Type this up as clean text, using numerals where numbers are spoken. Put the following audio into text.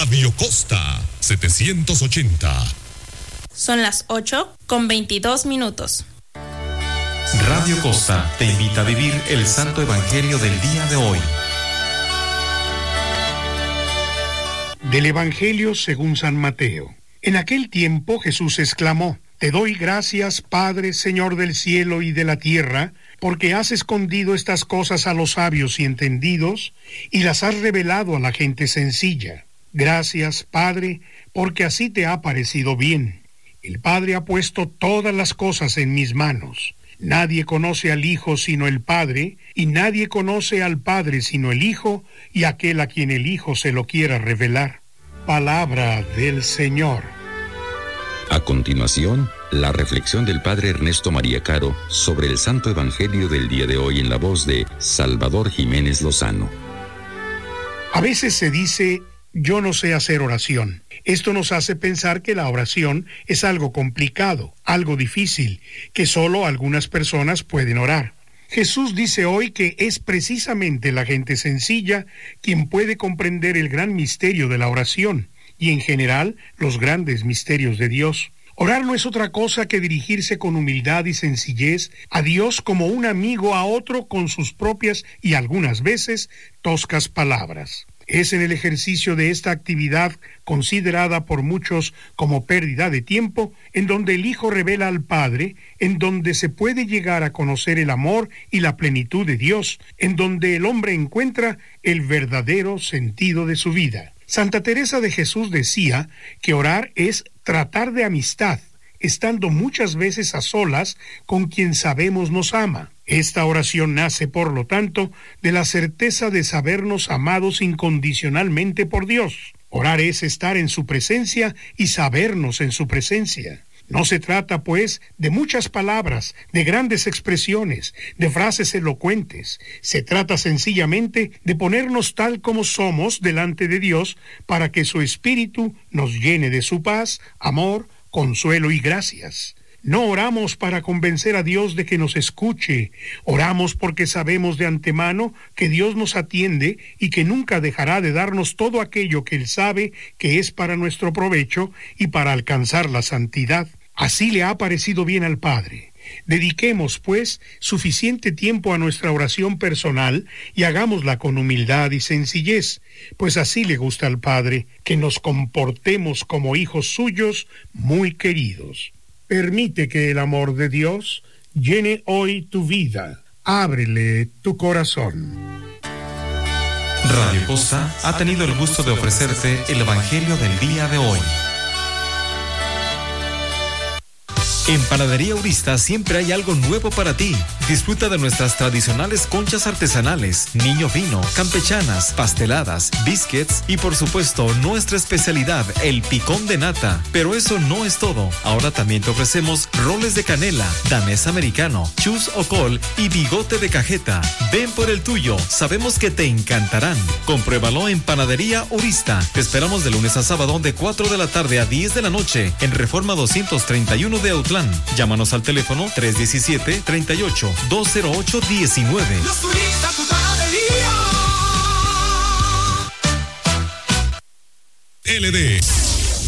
Radio Costa 780. Son las 8:22. Radio Costa te invita a vivir el Santo Evangelio del día de hoy. Del Evangelio según San Mateo. En aquel tiempo Jesús exclamó: Te doy gracias, Padre, Señor del cielo y de la tierra, porque has escondido estas cosas a los sabios y entendidos, y las has revelado a la gente sencilla. Gracias, Padre, porque así te ha parecido bien. El Padre ha puesto todas las cosas en mis manos. Nadie conoce al Hijo sino el Padre, y nadie conoce al Padre sino el Hijo, y aquel a quien el Hijo se lo quiera revelar. Palabra del Señor. A continuación, la reflexión del Padre Ernesto María Caro sobre el Santo Evangelio del día de hoy en la voz de Salvador Jiménez Lozano. A veces se dice: yo no sé hacer oración. Esto nos hace pensar que la oración es algo complicado, algo difícil, que solo algunas personas pueden orar. Jesús dice hoy que es precisamente la gente sencilla quien puede comprender el gran misterio de la oración y en general los grandes misterios de Dios. Orar no es otra cosa que dirigirse con humildad y sencillez a Dios como un amigo a otro con sus propias y algunas veces toscas palabras. Es en el ejercicio de esta actividad, considerada por muchos como pérdida de tiempo, en donde el Hijo revela al Padre, en donde se puede llegar a conocer el amor y la plenitud de Dios, en donde el hombre encuentra el verdadero sentido de su vida. Santa Teresa de Jesús decía que orar es tratar de amistad, estando muchas veces a solas con quien sabemos nos ama. Esta oración nace, por lo tanto, de la certeza de sabernos amados incondicionalmente por Dios. Orar es estar en su presencia y sabernos en su presencia. No se trata, pues, de muchas palabras, de grandes expresiones, de frases elocuentes. Se trata sencillamente de ponernos tal como somos delante de Dios para que su Espíritu nos llene de su paz, amor, consuelo y gracias. No oramos para convencer a Dios de que nos escuche. Oramos porque sabemos de antemano que Dios nos atiende y que nunca dejará de darnos todo aquello que Él sabe que es para nuestro provecho y para alcanzar la santidad. Así le ha parecido bien al Padre. Dediquemos, pues, suficiente tiempo a nuestra oración personal y hagámosla con humildad y sencillez, pues así le gusta al Padre, que nos comportemos como hijos suyos muy queridos. Permite que el amor de Dios llene hoy tu vida. Ábrele tu corazón. Radio Costa ha tenido el gusto de ofrecerte el Evangelio del día de hoy. En Panadería Urista siempre hay algo nuevo para ti. Disfruta de nuestras tradicionales conchas artesanales, niño fino, campechanas, pasteladas, biscuits y por supuesto nuestra especialidad, el picón de nata. Pero eso no es todo. Ahora también te ofrecemos roles de canela, danés americano, chus o col y bigote de cajeta. Ven por el tuyo, sabemos que te encantarán. Compruébalo en Panadería Urista. Te esperamos de lunes a sábado de 4 de la tarde a 10 de la noche en Reforma 231 de Autlán. Llámanos al teléfono 317-38-208-19. Los turistas, tu panadería. LD